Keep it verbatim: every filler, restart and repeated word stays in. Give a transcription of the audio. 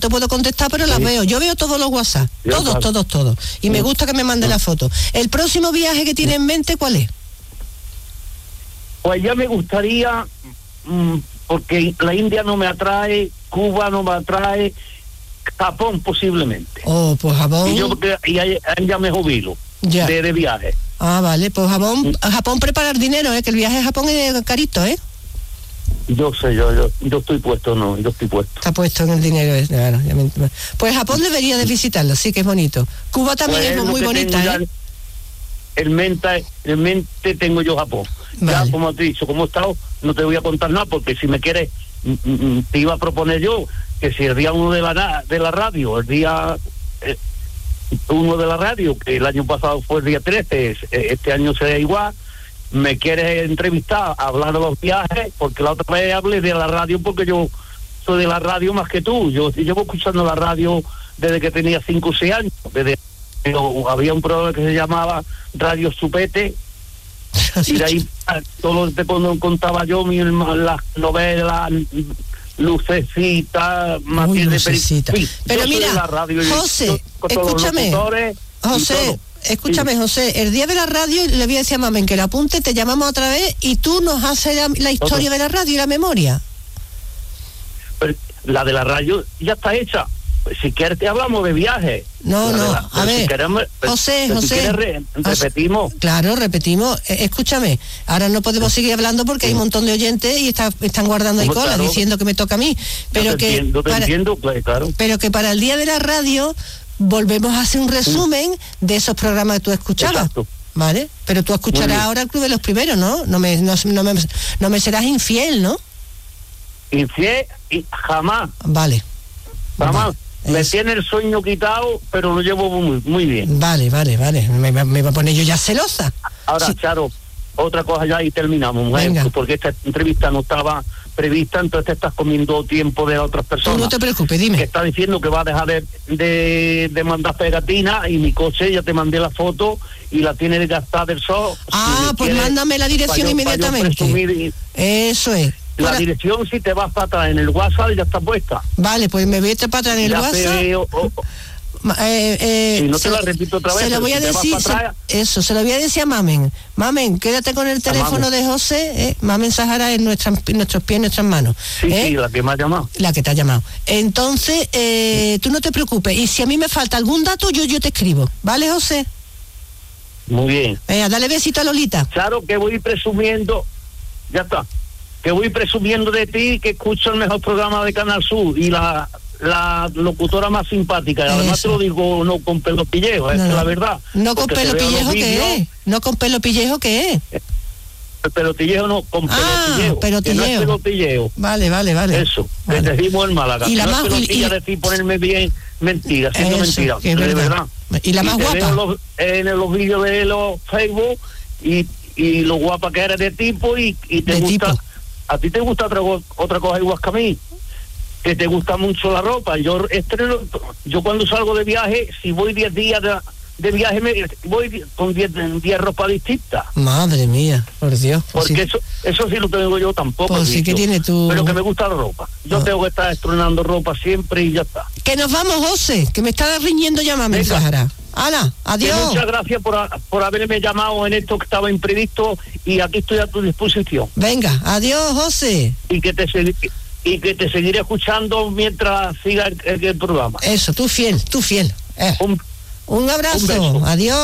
te puedo contestar, pero las Sí. veo. Yo veo todos los WhatsApp, Yo todos, también. todos, todos. Y me Sí. gusta que me mande la foto. ¿El próximo viaje que tiene en mente cuál es? Pues ya me gustaría, mm, porque la India no me atrae, Cuba no me atrae, Japón posiblemente. Oh, pues Japón. Y yo porque y ahí, ahí ya me jubilo Ya. de, de viaje. Ah, vale, pues Japón, Japón preparar dinero, ¿eh? Que el viaje a Japón es carito, ¿eh? Yo sé, yo, yo, yo estoy puesto, no, yo estoy puesto. Está puesto en el dinero. eh, Claro, ya me- pues Japón debería de visitarlo, sí que es bonito. Cuba también Pues es lo muy que bonita, tengo ya ¿eh? El mente, el mente tengo yo Japón. Vale. Ya, como te he dicho, como he estado, no te voy a contar nada, porque si me quieres, mm, mm, te iba a proponer yo que si el día uno de la na- de la radio, el día eh, uno de la radio, que el año pasado fue el día trece, es- eh, este año será igual, me quieres entrevistar, hablar de los viajes, porque la otra vez hablé de la radio, porque yo soy de la radio más que tú. Yo llevo escuchando la radio desde que tenía cinco o seis años, desde pero había un programa que se llamaba Radio Supete, y de ahí ah, todo lo que te con- contaba yo, mi, las novelas, Lucecita, Uy, Matilde Peri- Lucecita. Sí, Pero yo soy mira, de la radio, yo- José, yo con todos los escúchame, locutores y José, todo. escúchame, José, el día de la radio le voy a decir a Mamen que la apunte, te llamamos otra vez y tú nos haces la, la historia Todo. de la radio y la memoria. Pero la de la radio ya está hecha. Pues si quieres te hablamos de viajes. No, La de no, la- a pero si ver, queremos- pero- José, pero si José, quieres re- José, repetimos. Claro, repetimos. Eh, escúchame, ahora no podemos seguir hablando porque hay un montón de oyentes y está- están guardando ahí Pues cola claro. diciendo que me toca a mí. Pero Yo te que entiendo, te para, entiendo, pues, claro. pero que para el día de la radio volvemos a hacer un resumen de esos programas que tú escuchabas. Exacto. ¿Vale? Pero tú Muy escucharás bien. ahora el Club de los Primeros, ¿no? No me, no, no me, no me serás infiel, ¿no? Infiel y jamás, Vale. jamás. Vale, Me eso. tiene el sueño quitado, pero lo llevo muy, muy bien. Vale, vale, vale. Me, me- me va a poner yo ya celosa. Ahora, Sí. Charo, otra cosa ya y terminamos, mujer, Venga. porque esta entrevista no estaba prevista, entonces te estás comiendo tiempo de otras Tú personas. no te preocupes, Que dime. está diciendo que va a dejar de, de, de mandar pegatinas, y mi coche, ya te mandé la foto y la tiene de gastar del sol. Ah, Si me pues quieres, mándame la dirección pa' yo- pa' yo inmediatamente. presumir y- Eso es. La Para- dirección, si te vas para atrás en el WhatsApp, ya está puesta. Vale, pues me voy a para atrás en el Ya WhatsApp. te- o- o- Ma- eh, eh, Si no te se la lo- repito otra vez, se lo pero voy si a te vas decir, para se- atrás- eso, se lo voy a decir a Mamen. Mamen, quédate con el teléfono Mamen. de José, eh, Mamen Sahara en nuestras, en nuestros pies, en nuestras manos. sí, ¿eh? sí, la que me ha llamado. La que te ha llamado. Entonces, eh, tú no te preocupes, y si a mí me falta algún dato, yo, yo te escribo, ¿vale, José? Muy bien. Venga, dale besito a Lolita. Claro que voy presumiendo, ya está, que voy presumiendo de ti, que escucho el mejor programa de Canal Sur y la la locutora más simpática. Y además Eso. te lo digo no con pelo pillejo, es No, que no. la verdad. No con porque te pelo veo los pillejo que vídeos, es, no con pelo pillejo que es. El pelotillejo no, con Ah, pelotillejo. pelotilleo. Que no es pelotillejo. Vale, vale, vale. Eso, Vale. que decimos en Málaga. Y que la no más- es pelotilla y- y- decir ponerme bien mentira, siendo Eso, mentira. que es de verdad. verdad. ¿Y la más te guapa? veo en los, en los vídeos de los Facebook y, y lo guapa que eres de tipo y, y te De gusta. tipo. A ti te gusta otra, co- otra cosa igual que a mí. Que te gusta mucho la ropa. Yo estreno, yo cuando salgo de viaje, si voy diez días de, de viaje, me voy con diez ropas distintas. Madre mía, por Dios. Pues Porque sí. eso eso sí lo tengo yo tampoco. Pues sí que tiene tu- Pero que me gusta la ropa. Yo Ah. tengo que estar estrenando ropa siempre y ya está. Que nos vamos, José, que me está riñendo ya Mamen Venga. Sahara. Hala, Que adiós. muchas gracias por, a- por haberme llamado en esto que estaba imprevisto, y aquí estoy a tu disposición. Venga, adiós, José. Y que te segui- y que te seguiré escuchando mientras siga el, el- el programa. Eso, tú fiel, tú fiel. Eh, Un, un abrazo, un beso. adiós.